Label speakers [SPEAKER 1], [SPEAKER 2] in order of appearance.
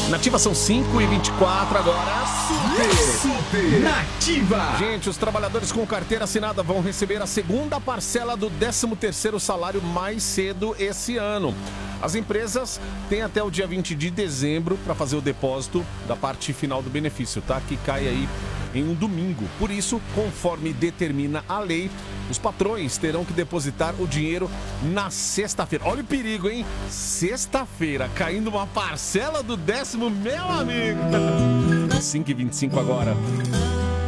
[SPEAKER 1] Nativa são 5h24 agora.
[SPEAKER 2] Super Nativa.
[SPEAKER 1] Gente, os trabalhadores com carteira assinada vão receber a segunda parcela do 13º salário mais cedo esse ano. As empresas têm até o dia 20 de dezembro para fazer o depósito da parte final do benefício, tá? Que cai aí em um domingo. Por isso, conforme determina a lei, os patrões terão que depositar o dinheiro na sexta-feira. Olha o perigo, hein? Sexta-feira, caindo uma parcela do 10º, meu amigo. 5h25 agora.